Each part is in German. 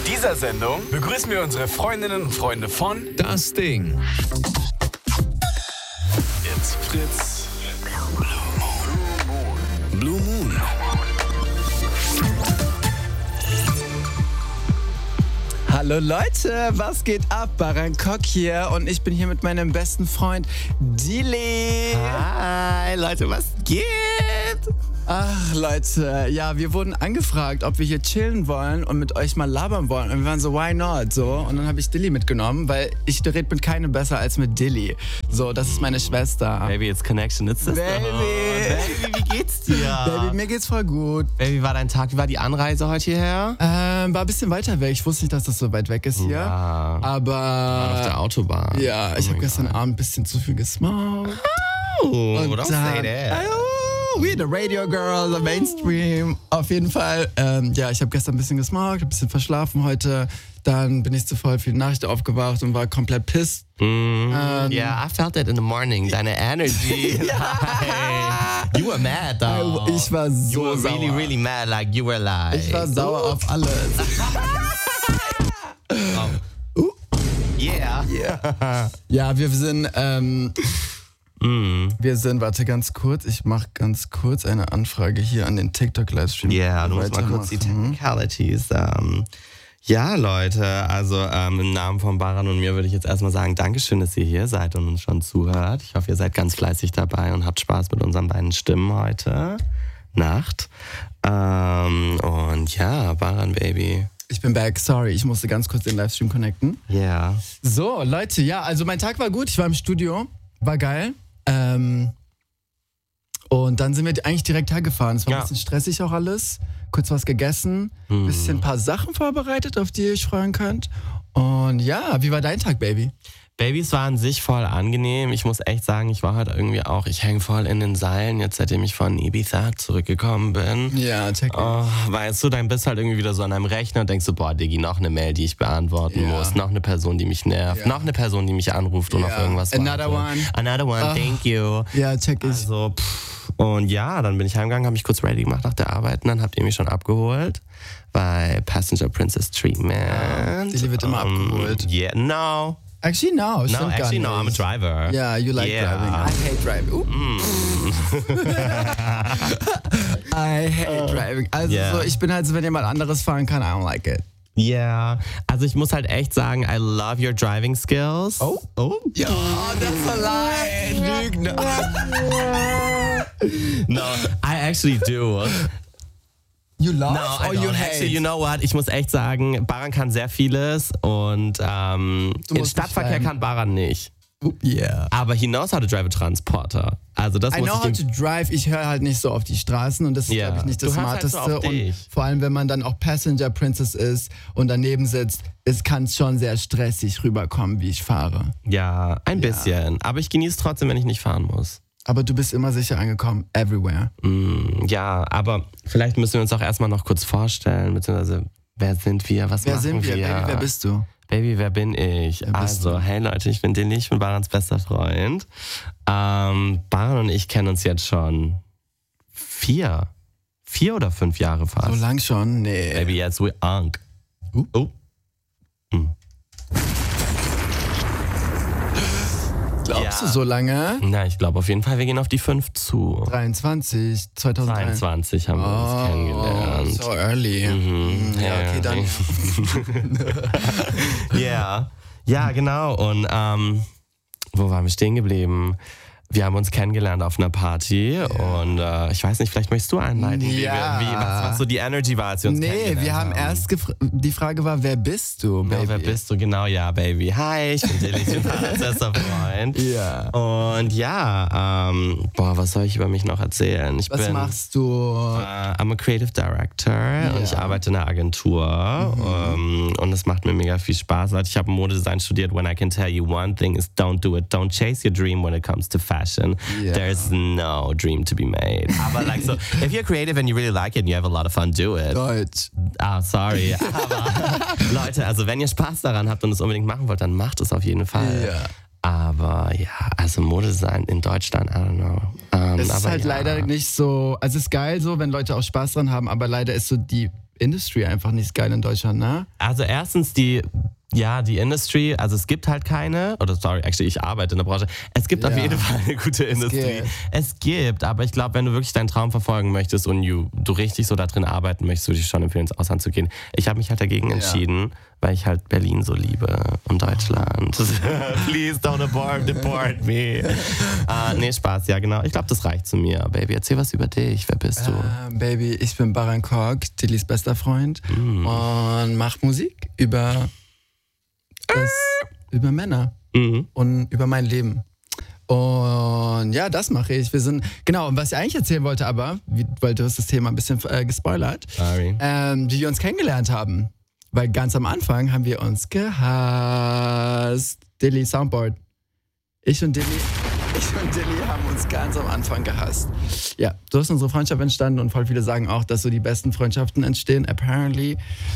dieser Sendung begrüßen wir unsere Freundinnen und Freunde von Das Ding. It's Fritz. Blue Moon. Hallo Leute, was geht ab? Baran Kok hier und ich bin hier mit meinem besten Freund Dili. Hi Leute, was geht? Ach Leute, ja, wir wurden angefragt, ob wir hier chillen wollen und mit euch mal labern wollen. Und wir waren so, why not? So, und dann habe ich Dili mitgenommen, weil ich rede mit keinem besser als mit Dili. So, das ist meine Schwester. Baby, it's connection, it's sister. Baby, wie geht's dir? Baby, mir geht's voll gut. Baby, wie war dein Tag? Wie war die Anreise heute hierher? War ein bisschen weiter weg. Ich wusste nicht, dass das so weit weg ist hier. Ja. Aber War auf der Autobahn. ja, ich habe gestern Abend ein bisschen zu viel gesmoked. Oh, Und don't say that. We the Radio Girl, the Mainstream. Auf jeden Fall, ja, ich habe gestern ein bisschen gesmoked, ein bisschen verschlafen heute. Dann bin ich zu voll für die Nacht aufgewacht und war komplett pissed. Yeah, I felt that in the morning. Deine Energy. Like, you were mad, though. Ich war so You were sauer. really, really mad. Like, you were like... Ich war sauer auf alles. Yeah. Ja, wir sind, warte ganz kurz, ich mache ganz kurz eine Anfrage hier an den TikTok-Livestream. Ja, du musst mal kurz die Technicalities. Ja, Leute, also im Namen von Baran und mir würde ich jetzt erstmal sagen, Dankeschön, dass ihr hier seid und uns schon zuhört. Ich hoffe, ihr seid ganz fleißig dabei und habt Spaß mit unseren beiden Stimmen heute Nacht. Und ja, Baran, Baby. Ich bin back, sorry, ich musste ganz kurz den Livestream connecten. Ja. Yeah. So, Leute, ja, also mein Tag war gut, ich war im Studio, war geil. Und dann sind wir eigentlich direkt hergefahren. Es war ein bisschen stressig auch alles. Kurz was gegessen, ein paar Sachen vorbereitet, auf die ihr euch freuen könnt. Und ja, wie war dein Tag, Baby? Babys war an sich voll angenehm. Ich muss echt sagen, ich war heute irgendwie auch, ich hänge voll in den Seilen, jetzt seitdem ich von Ibiza zurückgekommen bin. Ja, check. Weißt du, dann bist du halt irgendwie wieder so an einem Rechner und denkst so, boah, Diggi, noch eine Mail, die ich beantworten muss, noch eine Person, die mich nervt, noch eine Person, die mich anruft und auf irgendwas Another wartet. Another one, thank you. Ja, check ich. Also, und ja, dann bin ich heimgegangen, habe mich kurz ready gemacht nach der Arbeit und dann habt ihr mich schon abgeholt bei Passenger Princess Treatment. Die wird immer abgeholt. Yeah, no. Actually, no. No, actually, no, I'm a driver. Yeah, you like driving. I hate driving. I hate driving. Also, so, ich bin halt so, wenn jemand anderes fahren kann, I don't like it. Ja, also ich muss halt echt sagen, I love your driving skills. Oh? Ja, that's a lie. Lügner. No, I actually do. You love No, or I you don't. hate? Actually, you know what? Ich muss echt sagen, Baran kann sehr vieles und in Stadtverkehr kann Baran nicht. Yeah. Aber he knows how to drive a transporter. Also das I muss know how ich to drive. Ich höre halt nicht so auf die Straßen und das ist, glaube ich, nicht das Du hörst halt so Smarteste. auf Und dich. vor allem, wenn man dann auch Passenger Princess ist und daneben sitzt, es kann schon sehr stressig rüberkommen, wie ich fahre. Ja, ein bisschen. Aber ich genieße trotzdem, wenn ich nicht fahren muss. Aber du bist immer sicher angekommen, everywhere. Ja, aber vielleicht müssen wir uns auch erstmal noch kurz vorstellen, beziehungsweise wer sind wir, was Wer machen sind wir, wir? Baby? Wer bist du? Baby, wer bin ich? Hey Leute, ich bin Dili, ich bin Barans bester Freund. Baran und ich kennen uns jetzt schon 4 oder 5 Jahre fast. So lang schon? Nee. Baby, jetzt we unk. Glaubst du so lange? Na, ich glaube auf jeden Fall, wir gehen auf die 5 zu. 2023. 22 haben wir uns kennengelernt. So early. Ja, okay, dann. Ja, genau. Und wo waren wir stehen geblieben? Wir haben uns kennengelernt auf einer Party und ich weiß nicht, vielleicht möchtest du einleiten, was so die Energy war, als wir uns kennengelernt haben. Nee, wir haben erst die Frage war, wer bist du, Baby? Ja, wer bist du? Genau, ja, Baby. Hi, ich bin Dili, ich bin Barans bester Freund. Ja. Und ja, was soll ich über mich noch erzählen? Was machst du? I'm a Creative Director und ich arbeite in einer Agentur und es macht mir mega viel Spaß. Ich habe Modedesign studiert. When I can tell you one thing is don't do it. Don't chase your dream when it comes to fashion. There's no dream to be made. Aber like so, if you're creative and you really like it and you have a lot of fun, do it. Deutsch. Sorry. Aber Leute, also wenn ihr Spaß daran habt und es unbedingt machen wollt, dann macht es auf jeden Fall. Ja. Aber ja, also Modedesign in Deutschland, I don't know. Es ist halt leider nicht so, also es ist geil so, wenn Leute auch Spaß dran haben, aber leider ist so die Industry einfach nicht geil in Deutschland, ne? Also erstens die Industry, also es gibt halt keine, ich arbeite in der Branche, es gibt auf jeden Fall eine gute Industrie. Es gibt, aber ich glaube, wenn du wirklich deinen Traum verfolgen möchtest und du richtig so da drin arbeiten möchtest, würde ich schon empfehlen, ins Ausland zu gehen. Ich habe mich halt dagegen entschieden, weil ich halt Berlin so liebe und Deutschland. Please don't deport me. Nee, Spaß, ja genau. Ich glaube, das reicht zu mir. Baby, erzähl was über dich. Wer bist du? Baby, ich bin Baran Kork, Dillys bester Freund und mach Musik über Männer und über mein Leben. Und ja, das mache ich. Wir sind, genau, und was ich eigentlich erzählen wollte, weil du hast das Thema ein bisschen gespoilert, Sorry. wie wir uns kennengelernt haben. Weil ganz am Anfang haben wir uns gehasst. Dilly Soundboard. Ich und Dilly haben uns ganz am Anfang gehasst. Ja, so ist unsere Freundschaft entstanden und voll viele sagen auch, dass so die besten Freundschaften entstehen, apparently.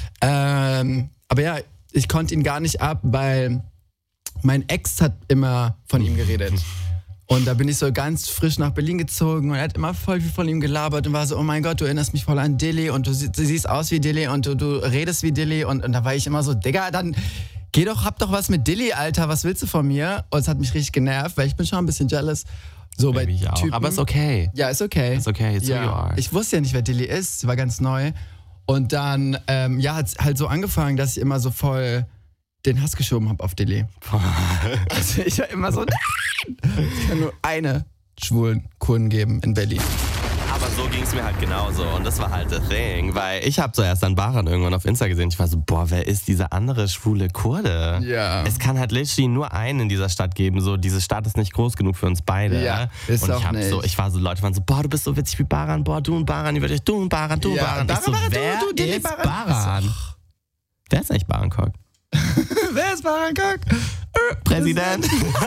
Aber ja, ich konnte ihn gar nicht ab, weil mein Ex hat immer von ihm geredet. Und da bin ich so ganz frisch nach Berlin gezogen und er hat immer voll viel von ihm gelabert und war so, oh mein Gott, du erinnerst mich voll an Dilly und du siehst aus wie Dilly und du redest wie Dilly und da war ich immer so, Digga, dann hab doch was mit Dilly, Alter, was willst du von mir? Und es hat mich richtig genervt, weil ich bin schon ein bisschen jealous. So bei Typen. Aber ist okay. Ja, ist okay. Ist okay, it's who you are. Ich wusste ja nicht, wer Dilly ist, sie war ganz neu. Und dann hat es halt so angefangen, dass ich immer so voll den Hass geschoben habe auf Dilly. Also ich war immer so, nein! Es kann nur eine schwulen Kunden geben in Berlin. Aber so ging es mir halt genauso und das war halt das Thing, weil ich habe zuerst dann Baran irgendwann auf Insta gesehen. Ich war so, boah, wer ist dieser andere schwule Kurde? Ja. Es kann halt literally nur einen in dieser Stadt geben, so diese Stadt ist nicht groß genug für uns beide. Ja, ist und auch nicht. Ich war so, Leute waren so, boah, du bist so witzig wie Baran, boah, du und Baran, über dich, du und Baran, du und Baran. Ich so, wer ist Baran? Wer ist eigentlich Baran Kork? Wer ist Baran Kork? Präsident.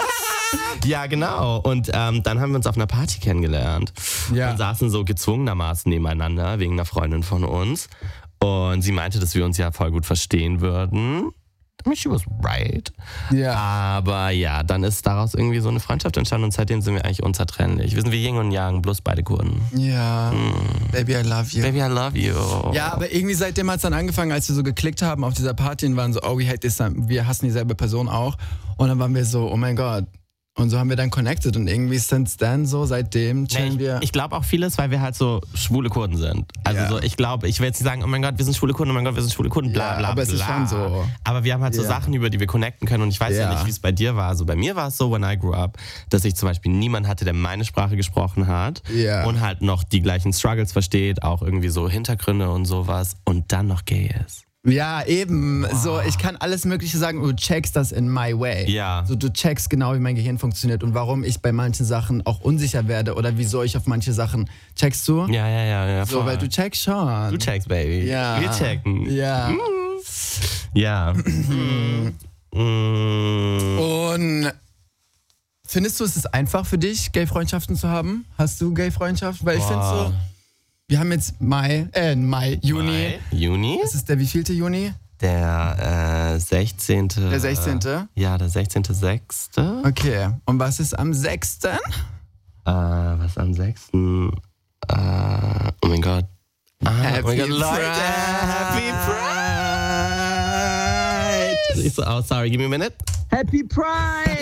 Ja, genau. Und dann haben wir uns auf einer Party kennengelernt. Ja. Und saßen so gezwungenermaßen nebeneinander wegen einer Freundin von uns. Und sie meinte, dass wir uns ja voll gut verstehen würden. I mean, she was right. Ja. Aber ja, dann ist daraus irgendwie so eine Freundschaft entstanden und seitdem sind wir eigentlich unzertrennlich. Wir sind wie Yin und Yang, bloß beide Kurden. Ja. Baby, I love you. Baby, I love you. Ja, aber irgendwie seitdem hat es dann angefangen, als wir so geklickt haben auf dieser Party und waren so, oh, wir hassen dieselbe Person auch. Und dann waren wir so, oh mein Gott. Und so haben wir dann connected und irgendwie since then so, seitdem chillen wir. Ich glaube auch vieles, weil wir halt so schwule Kurden sind. Also so, ich glaube, ich will jetzt nicht sagen, oh mein Gott, wir sind schwule Kurden, oh mein Gott, wir sind schwule Kurden, bla bla bla. Aber es ist schon so. Aber wir haben halt so Sachen, über die wir connecten können und ich weiß ja nicht, wie es bei dir war. Also bei mir war es so, when I grew up, dass ich zum Beispiel niemand hatte, der meine Sprache gesprochen hat und halt noch die gleichen Struggles versteht, auch irgendwie so Hintergründe und sowas und dann noch gay ist. Ja, eben. Wow. So, ich kann alles Mögliche sagen und du checkst das in my way. Ja. So, du checkst genau, wie mein Gehirn funktioniert und warum ich bei manchen Sachen auch unsicher werde oder wieso ich auf manche Sachen. Checkst du? Ja. So, weil du checkst schon. Du checkst, Baby. Ja. Wir checken. Ja. Ja. Und findest du, es ist einfach für dich, Gay-Freundschaften zu haben? Hast du Gay-Freundschaften? Weil ich finde so, wir haben jetzt Juni. Juni? Das ist der wievielte Juni? Der 16. Der 16. Ja, der 16.06. Okay. Und was ist am 6.? Was am 6.? Oh mein Gott. Happy Leute. Happy Pride! Sieht so aus, sorry, give me a minute. Happy Pride!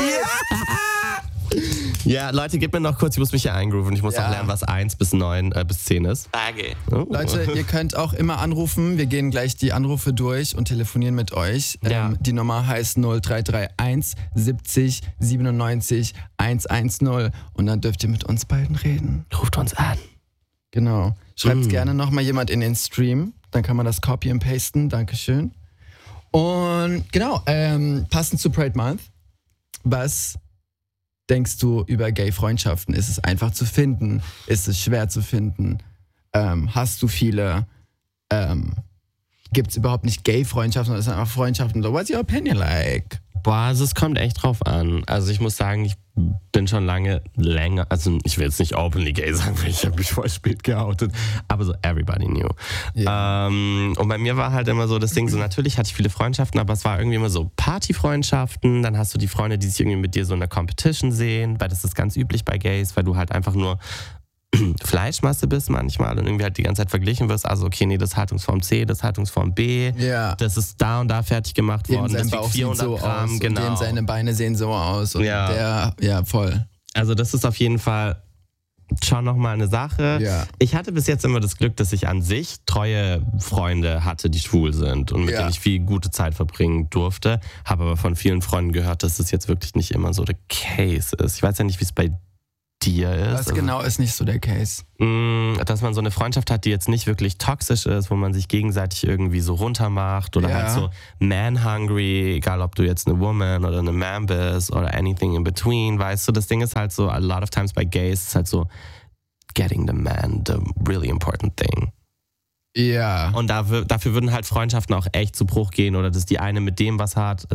Ja, Leute, gebt mir noch kurz, ich muss mich hier eingrooven. Ich muss noch lernen, was 1 bis 10 ist. Okay. Oh. Leute, ihr könnt auch immer anrufen. Wir gehen gleich die Anrufe durch und telefonieren mit euch. Ja. Die Nummer heißt 0331 70 97 110 und dann dürft ihr mit uns beiden reden. Ruft uns an. Genau. Schreibt gerne nochmal jemand in den Stream. Dann kann man das copy und pasten. Dankeschön. Und genau, passend zu Pride Month. Was denkst du über Gay-Freundschaften? Ist es einfach zu finden? Ist es schwer zu finden? Hast du viele? Gibt es überhaupt nicht Gay-Freundschaften oder ist es einfach Freundschaften? So, what's your opinion like? Boah, also es kommt echt drauf an. Also ich muss sagen, ich bin schon länger, also ich will jetzt nicht openly gay sagen, weil ich habe mich voll spät geoutet, aber so everybody knew. Yeah. Und bei mir war halt immer so das Ding, so natürlich hatte ich viele Freundschaften, aber es war irgendwie immer so Partyfreundschaften, dann hast du die Freunde, die sich irgendwie mit dir so in der Competition sehen, weil das ist ganz üblich bei Gays, weil du halt einfach nur Fleischmasse bist manchmal und irgendwie halt die ganze Zeit verglichen wirst. Also okay, nee, das ist Haltungsform C, das ist Haltungsform B. Ja. Das ist da und da fertig gemacht worden. Sein Das Bauch wiegt 400 sieht so Gramm, aus genau. und dem seine Beine sehen so aus. Und Ja. voll. Also das ist auf jeden Fall schon nochmal eine Sache. Ja. Ich hatte bis jetzt immer das Glück, dass ich an sich treue Freunde hatte, die schwul sind und mit denen ich viel gute Zeit verbringen durfte. Habe aber von vielen Freunden gehört, dass das jetzt wirklich nicht immer so der Case ist. Ich weiß ja nicht, wie es bei dir ist. Das genau ist nicht so der Case. Dass man so eine Freundschaft hat, die jetzt nicht wirklich toxisch ist, wo man sich gegenseitig irgendwie so runtermacht oder halt so man-hungry, egal ob du jetzt eine Woman oder eine Man bist oder anything in between, weißt du, das Ding ist halt so, a lot of times bei Gays ist halt so, getting the man, the really important thing. Ja. Und dafür würden halt Freundschaften auch echt zu Bruch gehen oder dass die eine mit dem was hat,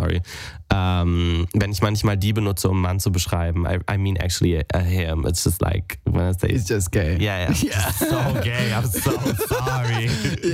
wenn ich manchmal die benutze, um einen Mann zu beschreiben, I mean actually him, it's just like, when I say... He's just gay. Yeah. So gay, I'm so sorry.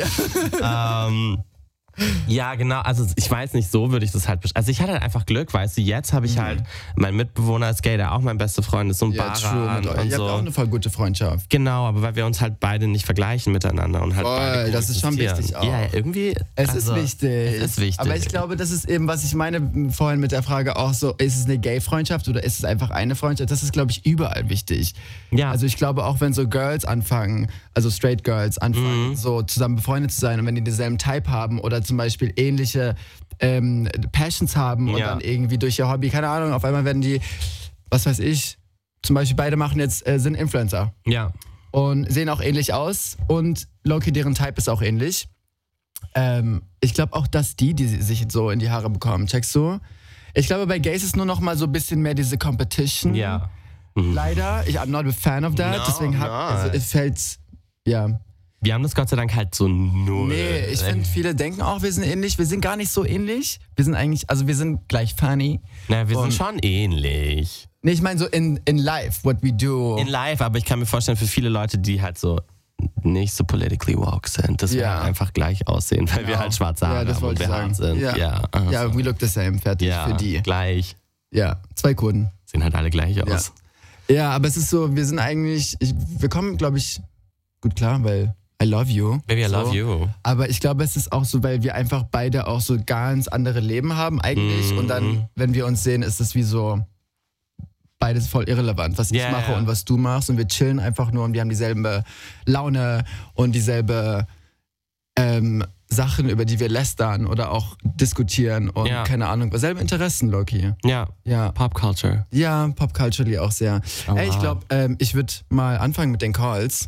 Ja, genau, also ich weiß nicht, so würde ich das halt beschreiben. Also ich hatte halt einfach Glück, weißt du, jetzt habe ich halt, mein Mitbewohner ist gay, der auch mein bester Freund ist, so ein Baran und ihr so. habt auch eine voll gute Freundschaft. Genau, aber weil wir uns halt beide nicht vergleichen miteinander und halt beide das ist schon coexistieren. wichtig auch. Ja, irgendwie. Es ist wichtig. Es ist wichtig. Aber ich glaube, das ist eben, was ich meine vorhin mit der Frage auch so, ist es eine Gay-Freundschaft oder ist es einfach eine Freundschaft? Das ist, glaube ich, überall wichtig. Ja. Also ich glaube auch, wenn so Girls anfangen, also Straight Girls anfangen, so zusammen befreundet zu sein und wenn die denselben Type haben oder zum Beispiel ähnliche Passions haben und dann irgendwie durch ihr Hobby, keine Ahnung, auf einmal werden die, was weiß ich, zum Beispiel beide machen jetzt, sind Influencer. Ja. Und sehen auch ähnlich aus und Loki, deren Type ist auch ähnlich. Ich glaube auch, dass die sich so in die Haare bekommen, checkst du? Ich glaube, bei Gays ist nur noch mal so ein bisschen mehr diese Competition. Ja. Leider, I'm not a fan of that, No, deswegen es fällt, ja. Wir haben das Gott sei Dank halt so null. Nee, ich finde, viele denken auch, wir sind ähnlich. Wir sind gar nicht so ähnlich. Wir sind eigentlich, also wir sind gleich funny. Na, wir sind schon ähnlich. Nee, ich meine so in life, what we do. In life, aber ich kann mir vorstellen, für viele Leute, die halt so nicht so politically woke sind, dass wir halt einfach gleich aussehen, weil wir halt schwarze Haare das haben und wollte wir ich hart sagen. sind. Ja, we look the same, fertig, für die. Gleich. Ja, 2 Kurden. Sehen halt alle gleich aus. Ja, aber es ist so, wir sind eigentlich, wir kommen, glaube ich, gut klar, weil I love you. Baby, I love you. Aber ich glaube, es ist auch so, weil wir einfach beide auch so ganz andere Leben haben eigentlich. Und dann, wenn wir uns sehen, ist es wie so beides voll irrelevant, was ich mache und was du machst. Und wir chillen einfach nur und wir haben dieselbe Laune und dieselbe Sachen, über die wir lästern oder auch diskutieren und keine Ahnung, selbe Interessen, Loki. Ja. Pop Culture. Ja, Pop Culture auch sehr. Ey, ich glaube, ich würde mal anfangen mit den Calls.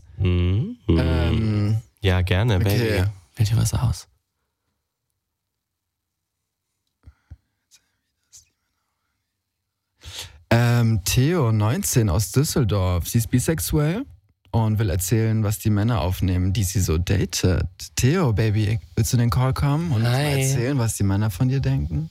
Ja, gerne, Baby. Okay. Wähl dir was aus. Theo, 19, aus Düsseldorf. Sie ist bisexuell und will erzählen, was die Männer aufnehmen, die sie so datet. Theo, Baby, willst du in den Call kommen und uns mal erzählen, was die Männer von dir denken?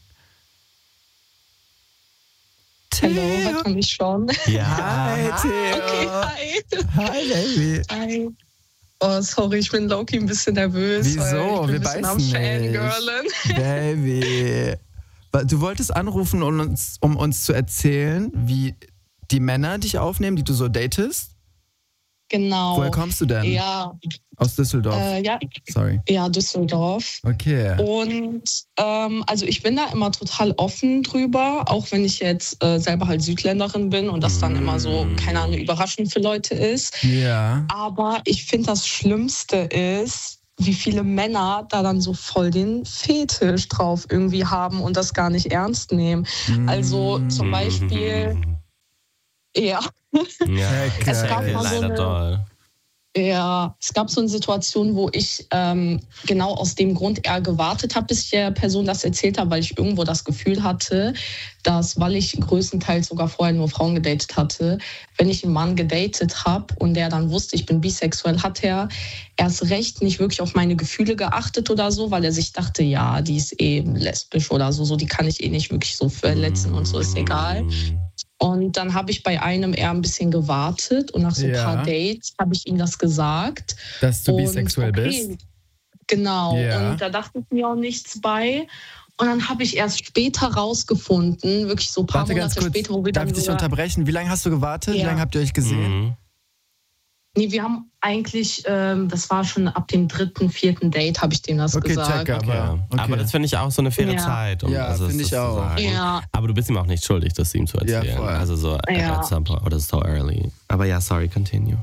Hallo, hört man mich schon? Ja. Hi, Theo. Okay, hi. Hi, Baby. Hi. Oh, sorry, ich bin low-key ein bisschen nervös. Wieso? Weil ich bin Wir ein bisschen am beißen Fangirlen. nicht. Baby. Du wolltest anrufen, um uns zu erzählen, wie die Männer dich aufnehmen, die du so datest? Genau. Woher kommst du denn? Ja. Aus Düsseldorf? Sorry. Ja, Düsseldorf. Okay. Und also ich bin da immer total offen drüber, auch wenn ich jetzt selber halt Südländerin bin und das dann immer so, keine Ahnung, überraschend für Leute ist. Ja. Aber ich finde, das Schlimmste ist, wie viele Männer da dann so voll den Fetisch drauf irgendwie haben und das gar nicht ernst nehmen. Also zum Beispiel, Ja, es gab mal so leider doll. Ja, es gab so eine Situation, wo ich genau aus dem Grund eher gewartet habe, bis ich der Person das erzählt habe, weil ich irgendwo das Gefühl hatte, dass, weil ich größtenteils sogar vorher nur Frauen gedatet hatte, wenn ich einen Mann gedatet habe und der dann wusste, ich bin bisexuell, hat er erst recht nicht wirklich auf meine Gefühle geachtet oder so, weil er sich dachte, ja, die ist eben lesbisch oder so, die kann ich eh nicht wirklich so verletzen und so, ist egal. Und dann habe ich bei einem eher ein bisschen gewartet und nach so ein paar Dates habe ich ihm das gesagt. Dass du bisexuell bist? Genau. Ja. Und da dachte ich mir auch nichts bei. Und dann habe ich erst später rausgefunden, wirklich so ein paar Monate später, wo wir darf dann ich dich unterbrechen? Wie lange hast du gewartet? Ja. Wie lange habt ihr euch gesehen? Nee, wir haben eigentlich, das war schon ab dem 3., 4. Date, habe ich dem das gesagt. Check, aber das finde ich auch so eine faire Zeit. Finde ich auch. Ja. Aber du bist ihm auch nicht schuldig, das ihm zu erzählen. Ja, voll. Also so at some point oder so early. Aber ja, sorry, continue.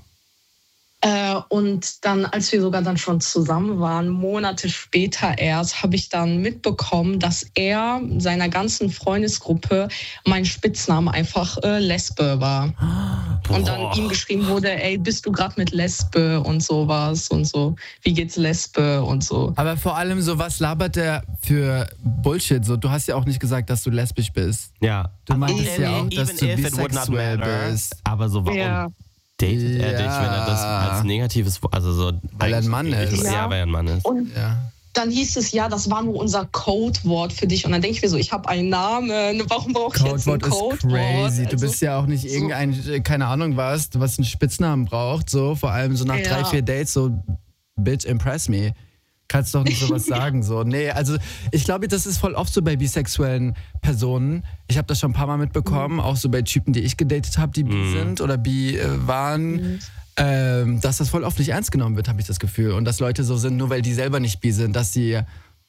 Und dann, als wir sogar dann schon zusammen waren, Monate später erst, habe ich dann mitbekommen, dass er seiner ganzen Freundesgruppe mein Spitzname einfach Lesbe war. Und dann ihm geschrieben wurde, ey, bist du gerade mit Lesbe und sowas und so. Wie geht's Lesbe und so. Aber vor allem so, was labert der für Bullshit? So, du hast ja auch nicht gesagt, dass du lesbisch bist. Ja. Du meintest ja auch, dass du bisexuell bist. Aber so, warum datet er dich, wenn er das als negatives, also so... Weil er ein Mann ist. Ja, weil er ein Mann ist. Und dann hieß es, das war nur unser Codewort für dich. Und dann denke ich mir so, ich habe einen Namen, warum brauche ich jetzt ein Codewort? Ist crazy. Du bist ja auch nicht irgendein, keine Ahnung was einen Spitznamen braucht, so, vor allem so nach 3, 4 Dates, so, bitch, impress me. Kannst doch nicht sowas sagen, so. Nee, also ich glaube, das ist voll oft so bei bisexuellen Personen. Ich habe das schon ein paar Mal mitbekommen, auch so bei Typen, die ich gedatet habe, die bi sind oder bi waren, dass das voll oft nicht ernst genommen wird, habe ich das Gefühl. Und dass Leute so sind, nur weil die selber nicht bi sind, dass sie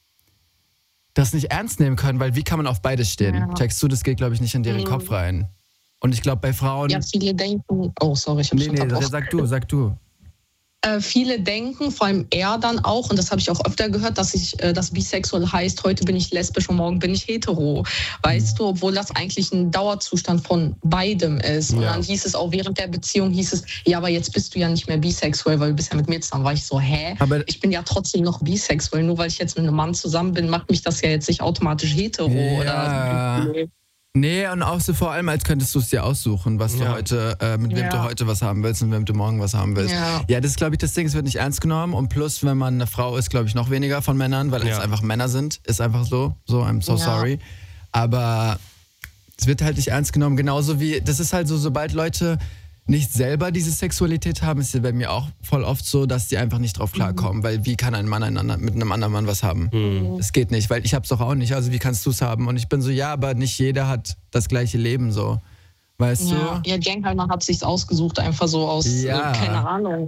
das nicht ernst nehmen können, weil wie kann man auf beides stehen? Ja. Checkst du, das geht, glaube ich, nicht in deren Kopf rein. Und ich glaube, bei Frauen... Ja, viele denken... Oh, sorry, ich habe schon unterbrochen. Sag du. Viele denken, vor allem er dann auch, und das habe ich auch öfter gehört, dass das bisexuell heißt, heute bin ich lesbisch und morgen bin ich hetero. Weißt du, obwohl das eigentlich ein Dauerzustand von beidem ist. Und dann hieß es auch während der Beziehung, aber jetzt bist du ja nicht mehr bisexuell, weil du bist ja mit mir zusammen. War ich so, aber ich bin ja trotzdem noch bisexuell. Nur weil ich jetzt mit einem Mann zusammen bin, macht mich das ja jetzt nicht automatisch hetero. Ja. Oder nee, und auch so vor allem, als könntest du es dir aussuchen, was du heute, mit wem du heute was haben willst und mit wem du morgen was haben willst. Ja, das ist, glaube ich, das Ding, es wird nicht ernst genommen. Und plus, wenn man eine Frau ist, glaube ich, noch weniger von Männern, weil es einfach Männer sind. Ist einfach so, I'm so sorry. Aber es wird halt nicht ernst genommen. Genauso wie, das ist halt so, sobald Leute nicht selber diese Sexualität haben, ist ja bei mir auch voll oft so, dass die einfach nicht drauf klarkommen, weil wie kann ein Mann mit einem anderen Mann was haben? Das geht nicht, weil ich hab's doch auch nicht, also wie kannst du's haben? Und ich bin so, aber nicht jeder hat das gleiche Leben so. Weißt du? Ja, Jenkheimer hat sich's ausgesucht, einfach so aus, keine Ahnung,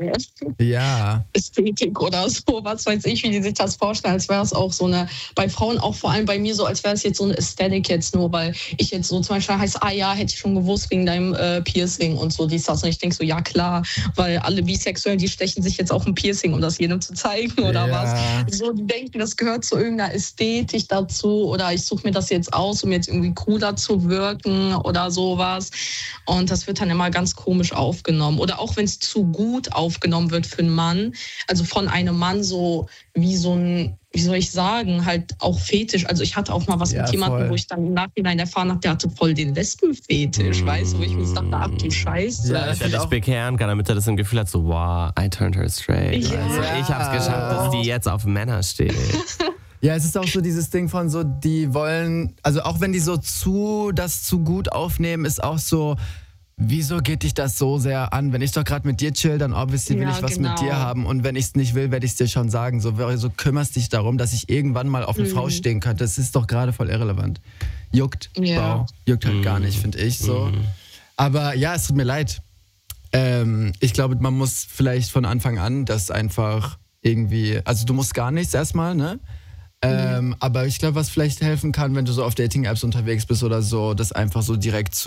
Ästhetik oder so, was weiß ich, wie die sich das vorstellen, als wäre es auch so eine, bei Frauen auch vor allem bei mir so, als wäre es jetzt so eine Ästhetik jetzt nur, weil ich jetzt so zum Beispiel heißt, hätte ich schon gewusst wegen deinem Piercing und so, dies, das. Und ich denke so, ja klar, weil alle Bisexuellen, die stechen sich jetzt auch ein Piercing, um das jedem zu zeigen oder was. So, die denken, das gehört zu irgendeiner Ästhetik dazu oder ich suche mir das jetzt aus, um jetzt irgendwie cooler zu wirken oder sowas. Und das wird dann immer ganz komisch aufgenommen. Oder auch wenn es zu gut aufgenommen wird für einen Mann, also von einem Mann so wie so ein, wie soll ich sagen, halt auch Fetisch. Also ich hatte auch mal was mit jemandem, wo ich dann im Nachhinein erfahren habe, der hatte voll den Lesbenfetisch, weißt du, wo ich mir dachte, ach du Scheiße. Ja, dass er dich bekehren kann, damit er das im Gefühl hat, so, wow, I turned her straight. Ja. Also ich hab's geschafft, dass die jetzt auf Männer steht. Ja, es ist auch so dieses Ding von so, die wollen, also auch wenn die so das zu gut aufnehmen, ist auch so, wieso geht dich das so sehr an? Wenn ich doch gerade mit dir chill, dann obviously will ich was mit dir haben und wenn ich es nicht will, werde ich es dir schon sagen. So kümmerst dich darum, dass ich irgendwann mal auf eine Frau stehen könnte. Das ist doch gerade voll irrelevant. Juckt halt gar nicht, finde ich so. Aber ja, es tut mir leid. Ich glaube, man muss vielleicht von Anfang an das einfach irgendwie, also du musst gar nichts erstmal, ne? Aber ich glaube, was vielleicht helfen kann, wenn du so auf Dating-Apps unterwegs bist oder so, das einfach so direkt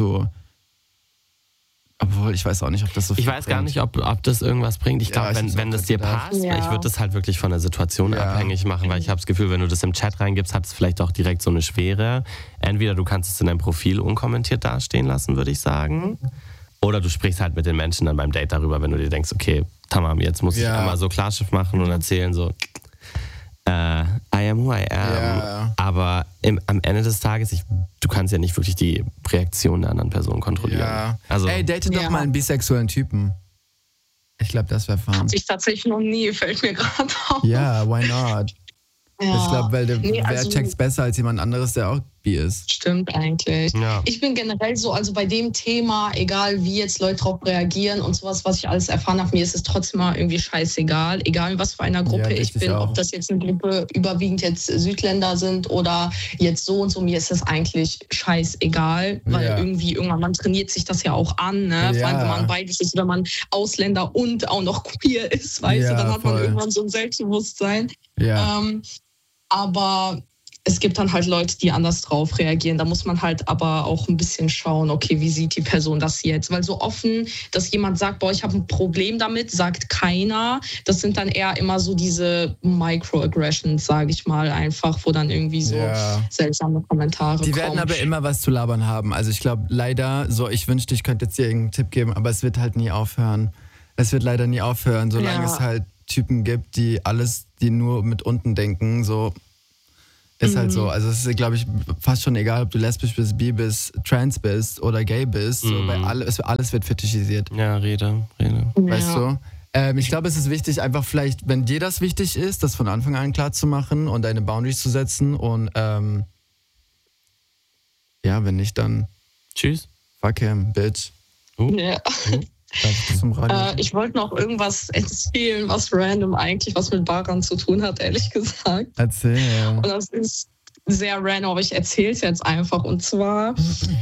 obwohl, ich weiß auch nicht, ob das so viel Ich weiß gar nicht, ob das irgendwas bringt. Ich glaube, wenn das dir passt, ich würde das halt wirklich von der Situation abhängig machen, weil ich habe das Gefühl, wenn du das im Chat reingibst, hat es vielleicht auch direkt so eine Schwere. Entweder du kannst es in deinem Profil unkommentiert dastehen lassen, würde ich sagen. Oder du sprichst halt mit den Menschen dann beim Date darüber, wenn du dir denkst, okay, Tamam, jetzt muss ich einmal so Klarschiff machen und erzählen so, I am who I am. Yeah. Aber am Ende des Tages, du kannst ja nicht wirklich die Reaktion der anderen Person kontrollieren. Ja. Also, date doch mal einen bisexuellen Typen. Ich glaube, das wäre fun. Hatte ich tatsächlich noch nie, fällt mir gerade auf. Ja, why not? Ja. Ich glaube, weil wer also, checkt's besser als jemand anderes, der auch bi ist. Stimmt eigentlich. Ja. Ich bin generell so, also bei dem Thema, egal wie jetzt Leute darauf reagieren und sowas, was ich alles erfahren habe, mir ist es trotzdem mal irgendwie scheißegal. Egal in was für einer Gruppe ich bin, auch. ob das jetzt eine Gruppe überwiegend jetzt Südländer sind oder jetzt so und so, mir ist es eigentlich scheißegal, weil irgendwie irgendwann, man trainiert sich das ja auch an, ne? Vor allem, wenn man beides ist, wenn man Ausländer und auch noch queer ist, weißt du, dann hat man irgendwann so ein Selbstbewusstsein. Ja. Aber es gibt dann halt Leute, die anders drauf reagieren. Da muss man halt aber auch ein bisschen schauen, okay, wie sieht die Person das jetzt? Weil so offen, dass jemand sagt, boah, ich habe ein Problem damit, sagt keiner. Das sind dann eher immer so diese Microaggressions, sage ich mal, einfach, wo dann irgendwie so seltsame Kommentare kommen. Die werden aber immer was zu labern haben. Also ich glaube leider, so ich wünschte, ich könnte jetzt dir irgendeinen Tipp geben, aber es wird halt nie aufhören. Es wird leider nie aufhören, solange es halt Typen gibt, die nur mit unten denken, so ist halt so. Also es ist, glaube ich, fast schon egal, ob du lesbisch bist, bi bist, trans bist oder gay bist, so, weil alles wird fetischisiert. Ja, Rede. Weißt du? Ich glaube, es ist wichtig, einfach vielleicht, wenn dir das wichtig ist, das von Anfang an klar zu machen und deine Boundaries zu setzen und wenn nicht, dann tschüss. Fuck him, bitch. Ja. Zum Radio. Ich wollte noch irgendwas erzählen, was random eigentlich was mit Baran zu tun hat, ehrlich gesagt. Erzähl. Und das ist sehr random, aber ich erzähle es jetzt einfach. Und zwar,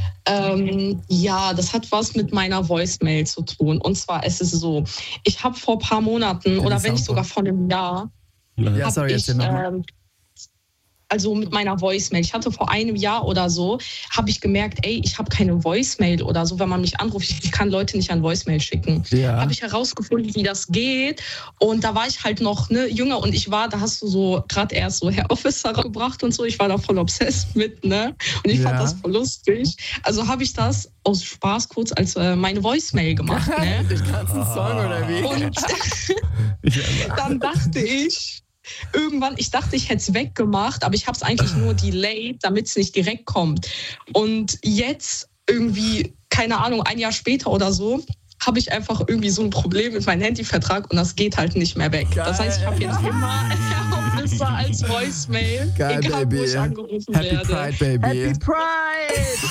das hat was mit meiner Voicemail zu tun. Und zwar ist es so, ich habe vor ein paar Monaten oder wenn nicht sogar vor einem Jahr, also mit meiner Voicemail. Ich hatte vor einem Jahr oder so, habe ich gemerkt, ich habe keine Voicemail oder so, wenn man mich anruft, ich kann Leute nicht an Voicemail schicken. Ja. Habe ich herausgefunden, wie das geht. Und da war ich halt noch jünger und da hast du so gerade erst so Herr Officer gebracht und so. Ich war da voll obsessed mit, ne? Und ich fand das voll lustig. Also habe ich das aus Spaß kurz als meine Voicemail gemacht, ne? Den ganzen Song oder wie? Und dann dachte ich, ich dachte, ich hätte es weggemacht, aber ich habe es eigentlich nur delayed, damit es nicht direkt kommt. Und jetzt irgendwie, keine Ahnung, ein Jahr später oder so, habe ich einfach irgendwie so ein Problem mit meinem Handyvertrag und das geht halt nicht mehr weg. Geil. Das heißt, ich habe jetzt immer Herr Officer als Voicemail, geil, egal Baby. wo ich angerufen Happy werde. Pride, Baby. Happy Pride!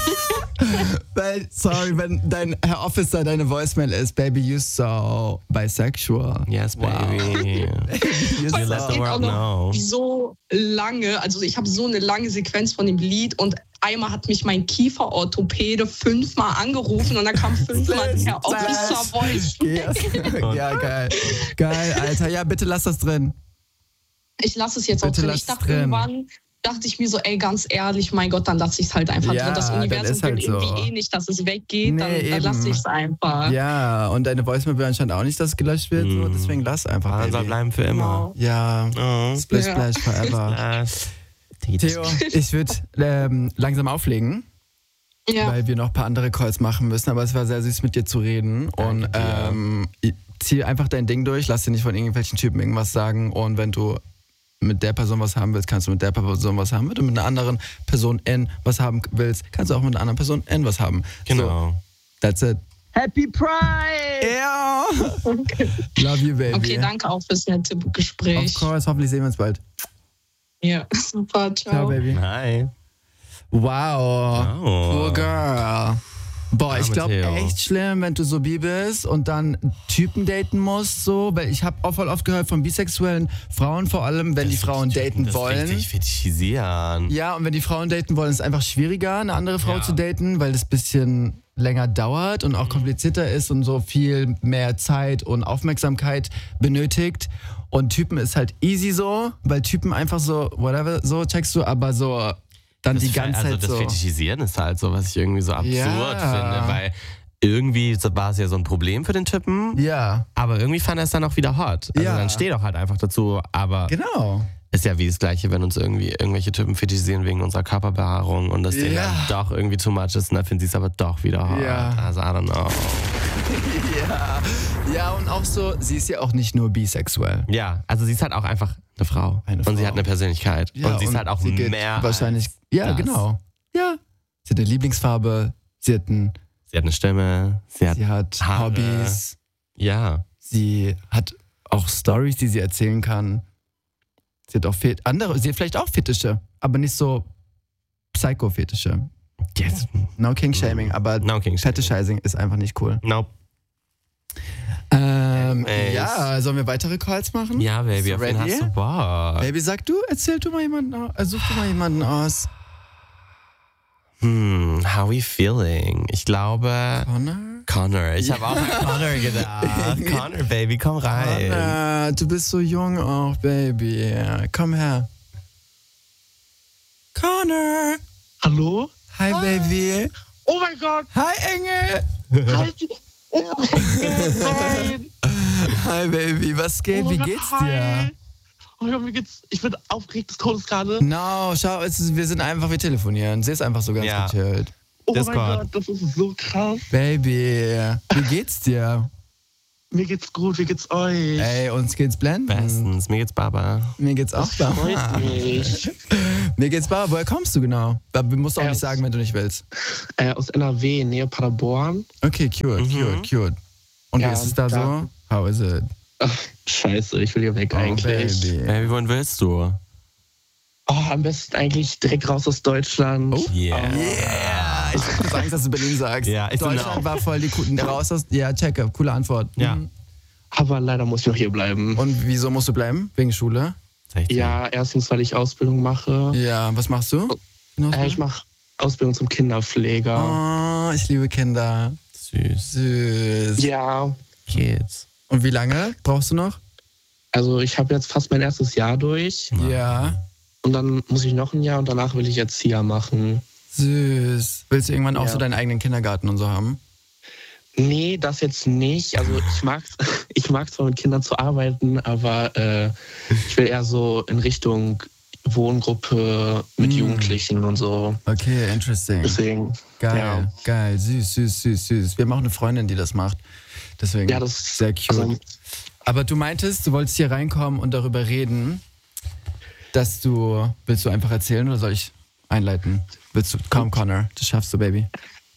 Wenn dein Herr Officer deine Voicemail ist, Baby, you so bisexual. Yes, baby. You let the world know. So lange, also ich habe so eine lange Sequenz von dem Lied und einmal hat mich mein Kieferorthopäde 5-mal angerufen und dann kam 5-mal Herr Officer Voicemail. Ja, geil. Geil, Alter. Ja, bitte lass das drin. Ich lasse es jetzt auch drin. Ich dachte irgendwann, dachte ich mir so, ganz ehrlich, mein Gott, dann lasse ich es halt einfach drin. Das Universum will irgendwie nicht, dass es weggeht, dann lasse ich es einfach. Ja, und deine Voicemail will anscheinend auch nicht, dass es gelöscht wird, so, deswegen lass einfach. Dann soll bleiben für immer. Ja, Splish Splash forever. Theo, ich würde langsam auflegen, weil wir noch ein paar andere Calls machen müssen, aber es war sehr süß, mit dir zu reden. Und zieh einfach dein Ding durch, lass dir nicht von irgendwelchen Typen irgendwas sagen und wenn du mit der Person was haben willst, kannst du mit der Person was haben. Wenn du mit einer anderen Person N was haben willst, kannst du auch mit einer anderen Person N was haben. Genau. So, that's it. Happy Pride! Ja! Okay. Love you, baby. Okay, danke auch fürs nette Gespräch. Of course, hoffentlich sehen wir uns bald. Ja, super, ciao. Ciao, Baby. Hi. Wow. Cool girl. Boah, ich glaube Theo. echt schlimm, wenn du so bi bist und dann Typen daten musst, so, weil ich habe auch voll oft gehört von bisexuellen Frauen vor allem, wenn die Frauen daten wollen. Das richtig fetischisieren. Ja, und wenn die Frauen daten wollen, ist es einfach schwieriger, eine andere Frau zu daten, weil das ein bisschen länger dauert und auch komplizierter ist und so viel mehr Zeit und Aufmerksamkeit benötigt. Und Typen ist halt easy so, weil Typen einfach so, whatever, so checkst du, aber so dann die ganze Zeit so. Das Fetischisieren ist halt so, was ich irgendwie so absurd finde, weil irgendwie war es ja so ein Problem für den Typen, aber irgendwie fand er es dann auch wieder hot. Also dann steh doch halt einfach dazu, aber ist ja wie das Gleiche, wenn uns irgendwie irgendwelche Typen fetischisieren wegen unserer Körperbehaarung und das Ding dann doch irgendwie too much ist und dann finden sie es aber doch wieder hot. Also I don't know. Ja, und auch so, sie ist ja auch nicht nur bisexuell. Ja, also sie ist halt auch einfach eine Frau. Und sie hat eine Persönlichkeit. Ja, und sie ist halt auch mehr wahrscheinlich. Ja, das. genau. Ja. Sie hat eine Lieblingsfarbe, sie hat eine Stimme, sie hat Haare. Hobbys. Ja. Sie hat auch Storys, die sie erzählen kann. Sie hat vielleicht auch Fetische, aber nicht so Psycho-Fetische. Yes. No King-Shaming, aber No King-Shaming. Fetishizing ist einfach nicht cool. Nope. Ja, sollen wir weitere Calls machen? Ja, Baby, Bist du auf wen ready? hast du Bock? Baby, erzähl du mal jemanden, such du mal jemanden aus. How we feeling? Ich glaube... Connor. Ich habe auch an Connor gedacht. Connor, Baby, komm rein. Connor, du bist so jung auch, Baby. Komm her. Connor. Hallo? Hi, Baby. Oh mein Gott! Hi, Engel. Halt! Oh mein Gott, nein! Hi, Baby. Was geht? Oh Wie mein geht's Gott, dir? hi. Oh mein Gott, mir geht's... Ich bin aufgeregt des Todes gerade. No, schau, wir telefonieren. Sie ist einfach so ganz Ja. gechillt. Oh Discord. mein Gott, das ist so krass. Baby, wie geht's dir? Mir geht's gut, wie geht's euch? Ey, uns geht's blendend. Bestens, mir geht's Baba. Mir geht's auch Das freut mich. Mir geht's bar. Woher kommst du genau? Du musst auch nicht sagen, wenn du nicht willst. Aus NRW, Nähe Paderborn. Okay, cute. Und Ja, wie ist es da so? How is it? Ach, scheiße, ich will hier weg eigentlich. Baby. Baby, wohin willst du? Oh, am besten eigentlich direkt raus aus Deutschland. Oh. Yeah. Yeah! Ich hab Angst, dass du Berlin sagst. Ja, ich Deutschland finde auch. war voll die coole. Raus aus. Ja, checke. Coole Antwort. Ja. Mhm. Aber leider muss ich noch hier bleiben. Und wieso musst du bleiben? Wegen Schule? 16. Ja, erstens, weil ich Ausbildung mache. Ja, was machst du? Ich mache Ausbildung zum Kinderpfleger. Oh, ich liebe Kinder. Süß. Süß. Ja, Kids. Und wie lange brauchst du noch? also ich habe jetzt fast mein erstes Jahr durch. Ja. Und dann muss ich noch ein Jahr und danach will ich Erzieher machen. Süß. Willst du irgendwann auch Ja. so deinen eigenen Kindergarten und so haben? Nee, das jetzt nicht. Also ich mag zwar mit Kindern zu arbeiten, aber ich will eher so in Richtung Wohngruppe mit Jugendlichen und so. Okay, interesting. Deswegen, Geil, ja. geil. Süß. Wir haben auch eine Freundin, die das macht. Deswegen Ja, das ist sehr cute. also, Aber du meintest, du wolltest hier reinkommen und darüber reden, willst du einfach erzählen oder soll ich einleiten? Komm, Connor, das schaffst du, Baby.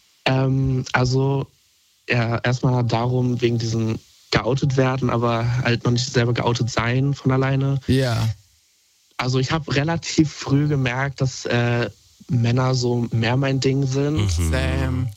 also ja, erstmal darum, wegen diesem geoutet werden, aber halt noch nicht selber geoutet sein von alleine. Ja. Also ich habe relativ früh gemerkt, dass Männer so mehr mein Ding sind. Sam.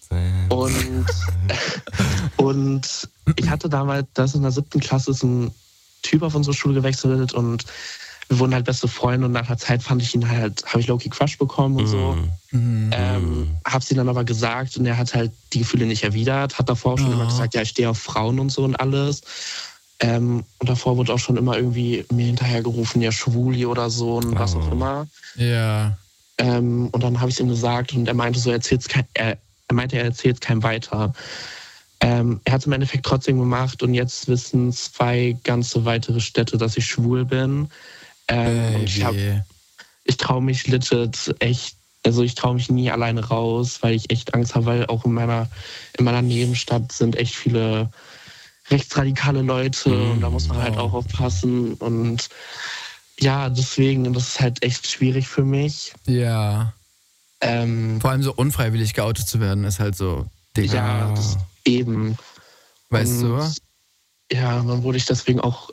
Und ich hatte damals, das in der 7. Klasse ist ein Typ auf unsere Schule gewechselt und wir wurden halt beste Freunde und nach einer Zeit habe ich Low-Key Crush bekommen und so. Hab's ihm dann aber gesagt und er hat halt die Gefühle nicht erwidert, hat davor auch schon immer gesagt, ja, ich stehe auf Frauen und so und alles. Und davor wurde auch schon immer irgendwie mir hinterhergerufen, ja, Schwuli oder so und was auch immer. Ja. Und dann habe ich es ihm gesagt und er meinte so, er erzählt keinem weiter. Er hat es im Endeffekt trotzdem gemacht und jetzt wissen 2 ganze weitere Städte, dass ich schwul bin. Und ich traue mich legit echt, also ich traue mich nie alleine raus, weil ich echt Angst habe, weil auch in meiner Nebenstadt sind echt viele rechtsradikale Leute und da muss man halt auch aufpassen und ja, deswegen, das ist halt echt schwierig für mich. Ja. Vor allem so unfreiwillig geoutet zu werden, ist halt so, Digga. Ja, das eben. Weißt du? Ja, dann wurde ich deswegen auch,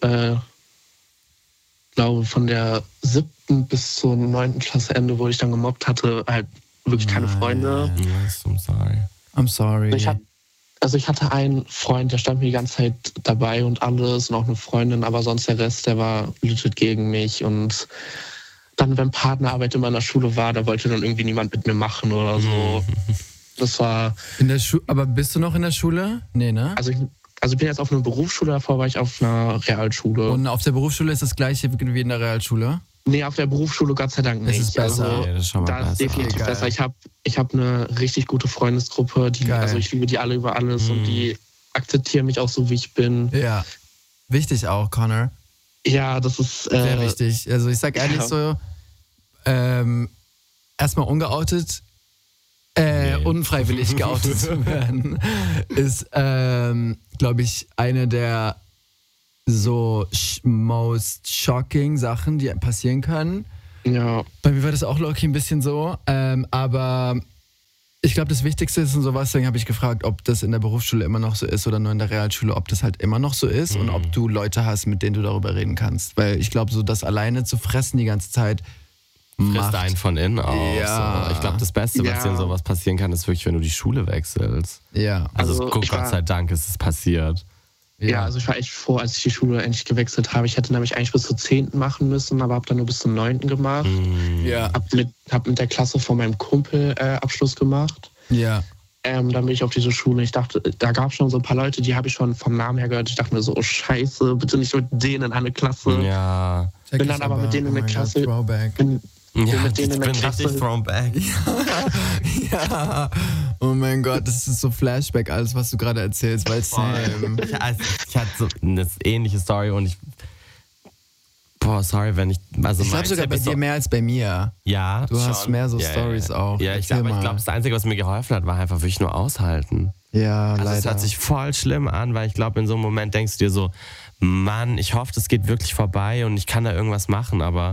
glaube von der 7. bis zur 9. Klasse Ende, wo ich dann gemobbt hatte, halt wirklich keine Freunde. Yes, I'm sorry. I'm sorry. Ich hatte einen Freund, der stand mir die ganze Zeit dabei und alles und auch eine Freundin, aber sonst der Rest, der war legit gegen mich und dann, wenn Partnerarbeit in meiner Schule war, da wollte dann irgendwie niemand mit mir machen oder so. Das war... Aber bist du noch in der Schule? Nee, ne? Also ich bin jetzt auf einer Berufsschule, davor war ich auf einer Realschule. Und auf der Berufsschule ist das gleiche wie in der Realschule? Nee, auf der Berufsschule Gott sei Dank nicht. Das ist besser. Also, Okay, das ist schon mal da ist besser. definitiv Okay, besser. Ich hab eine richtig gute Freundesgruppe, also ich liebe die alle über alles und die akzeptieren mich auch so, wie ich bin. Ja. Wichtig auch, Connor. Ja, das ist... Sehr wichtig. Also ich sag ehrlich so, erstmal ungeoutet, unfreiwillig geoutet zu werden, ist, glaube ich, eine der so most shocking Sachen, die passieren können. Ja. Bei mir war das auch low-key ein bisschen so, aber Ich glaube, das Wichtigste ist und sowas, deswegen habe ich gefragt, ob das in der Berufsschule immer noch so ist oder nur in der Realschule, ob das halt immer noch so ist und ob du Leute hast, mit denen du darüber reden kannst. Weil ich glaube, so das alleine zu fressen die ganze Zeit Frisst einen von innen auf. Ja. So. Ich glaube, das Beste, was dir in sowas passieren kann, ist wirklich, wenn du die Schule wechselst. Ja. Also Gott sei Dank ist es passiert. Ja, also ich war echt froh, als ich die Schule endlich gewechselt habe. Ich hätte nämlich eigentlich bis zur 10. machen müssen, aber habe dann nur bis zum 9. gemacht. Ja. Hab mit der Klasse von meinem Kumpel Abschluss gemacht. Ja. Dann bin ich auf diese Schule. Ich dachte, da gab es schon so ein paar Leute, die habe ich schon vom Namen her gehört. Ich dachte mir so, oh Scheiße, bitte nicht mit denen in eine Klasse. Ja. Bin dann aber mit denen in der Klasse. Ja, mit denen ich in der bin Klasse. richtig Throwback. Ja. Oh mein Gott, das ist so Flashback, alles, was du gerade erzählst, weil Sam. Ich hatte so eine ähnliche Story und sorry, wenn ich... Also ich glaube sogar bei dir mehr als bei mir. Ja, du hast mehr so Stories auch. Ja, ich glaube, das Einzige, was mir geholfen hat, war einfach wirklich nur aushalten. Ja, also leider. Es hört sich voll schlimm an, weil ich glaube, in so einem Moment denkst du dir so, Mann, ich hoffe, das geht wirklich vorbei und ich kann da irgendwas machen, aber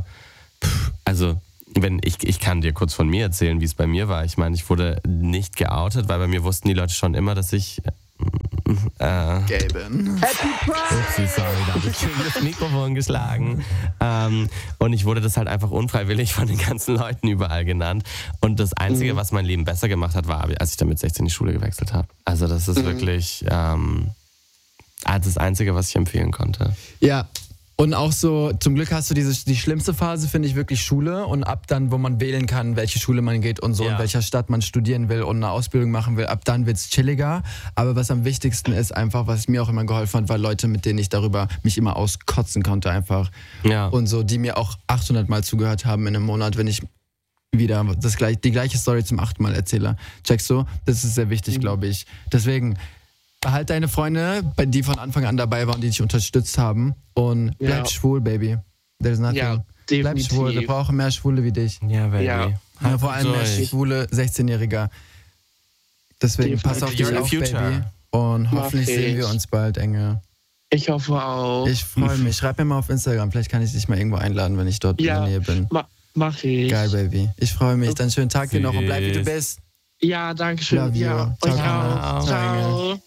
ich kann dir kurz von mir erzählen, wie es bei mir war. Ich meine, ich wurde nicht geoutet, weil bei mir wussten die Leute schon immer, dass ich gay bin. Happy Pride! Upsi, sorry, da habe ich gegen das Mikrofon geschlagen. Und ich wurde das halt einfach unfreiwillig von den ganzen Leuten überall genannt. Und das Einzige, was mein Leben besser gemacht hat, war, als ich dann mit 16 die Schule gewechselt habe. Also das ist wirklich das Einzige, was ich empfehlen konnte. Ja. Und auch so, zum Glück hast du die schlimmste Phase, finde ich, wirklich Schule. Und ab dann, wo man wählen kann, welche Schule man geht und so, in welcher Stadt man studieren will und eine Ausbildung machen will, ab dann wird es chilliger. Aber was am wichtigsten ist einfach, was mir auch immer geholfen hat, war Leute, mit denen ich darüber mich immer auskotzen konnte einfach. Ja. Und so, die mir auch 800 Mal zugehört haben in einem Monat, wenn ich wieder die gleiche Story zum 8. Mal erzähle. Checkst du? Das ist sehr wichtig, glaube ich. Deswegen... Behalt deine Freunde, die von Anfang an dabei waren, die dich unterstützt haben. Und bleib schwul, Baby. There's nothing. Ja, definitiv. Bleib schwul. Wir brauchen mehr Schwule wie dich. Ja, Baby. Ja. Ja, vor allem mehr schwule 16-Jähriger. Deswegen pass auf dich auf, Baby. Und hoffentlich sehen wir uns bald, Engel. Ich hoffe auch. Ich freue mich. Schreib mir mal auf Instagram. Vielleicht kann ich dich mal irgendwo einladen, wenn ich dort in der Nähe bin. Mach ich. Geil, Baby. Ich freue mich. Dann schönen Tag dir noch und bleib, wie du bist. Ja, danke schön. Love you. Ja, Ciao, euch auch. Ciao. Ciao.